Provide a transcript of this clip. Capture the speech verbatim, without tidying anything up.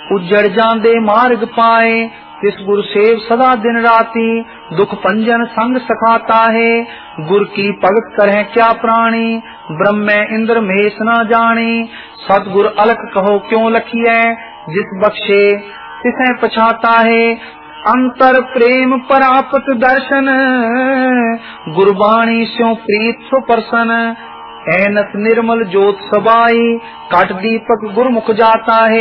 उज्जड़ जांदे मार्ग पाए, तिस गुरु सेव सदा दिन राती, दुख पंजन संग सखाता है। गुर की भगत करह क्या प्राणी, ब्रह्म इंद्र महेश न जाने। सतगुर अलख कहो क्यों लखिए, जिस बख्शे तिसै पछाता है। अंतर प्रेम परापत दर्शन, गुरबाणी स्यों प्रीत सुप्रसन। ऐनस निर्मल ज्योत सबाई, काट दीपक गुरमुख जाता है।